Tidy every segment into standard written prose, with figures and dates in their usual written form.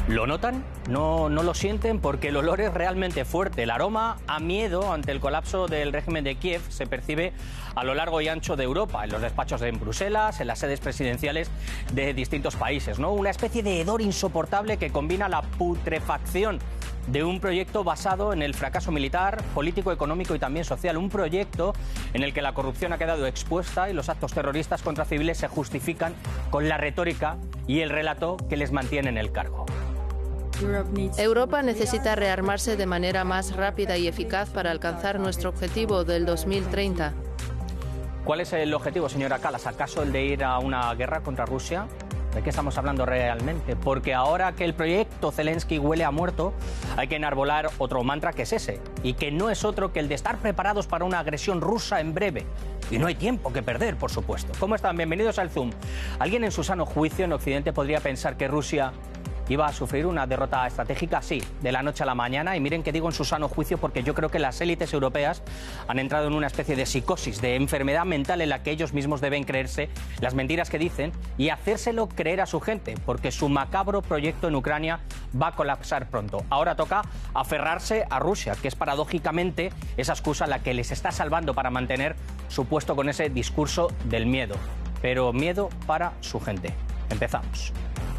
¿Lo notan? No lo sienten porque el olor es realmente fuerte. El aroma a miedo ante el colapso del régimen de Kiev se percibe a lo largo y ancho de Europa, en los despachos en Bruselas, en las sedes presidenciales de distintos países, ¿no? Una especie de hedor insoportable que combina la putrefacción de un proyecto basado en el fracaso militar, político, económico y también social. Un proyecto en el que la corrupción ha quedado expuesta y los actos terroristas contra civiles se justifican con la retórica y el relato que les mantiene en el cargo. Europa necesita rearmarse de manera más rápida y eficaz para alcanzar nuestro objetivo del 2030. ¿Cuál es el objetivo, señora Kallas? ¿Acaso el de ir a una guerra contra Rusia? ¿De qué estamos hablando realmente? Porque ahora que el proyecto Zelensky huele a muerto, hay que enarbolar otro mantra que es ese, y que no es otro que el de estar preparados para una agresión rusa en breve. Y no hay tiempo que perder, por supuesto. ¿Cómo están? Bienvenidos al Zoom. ¿Alguien en su sano juicio en Occidente podría pensar que Rusia iba a sufrir una derrota estratégica? Sí, de la noche a la mañana. Y miren que digo en su sano juicio porque yo creo que las élites europeas han entrado en una especie de psicosis, de enfermedad mental en la que ellos mismos deben creerse las mentiras que dicen y hacérselo creer a su gente, porque su macabro proyecto en Ucrania va a colapsar pronto. Ahora toca aferrarse a Rusia, que es paradójicamente esa excusa la que les está salvando para mantener su puesto con ese discurso del miedo. Pero miedo para su gente. Empezamos.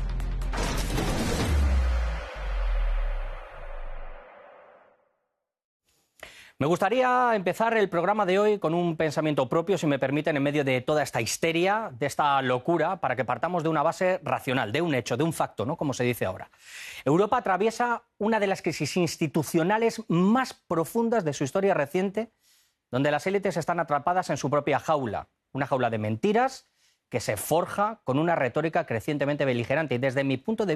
Me gustaría empezar el programa de hoy con un pensamiento propio, si me permiten, en medio de toda esta histeria, de esta locura, para que partamos de una base racional, de un hecho, de un facto, ¿no? Como se dice ahora. Europa atraviesa una de las crisis institucionales más profundas de su historia reciente, donde las élites están atrapadas en su propia jaula, una jaula de mentiras que se forja con una retórica crecientemente beligerante. Y desde mi punto de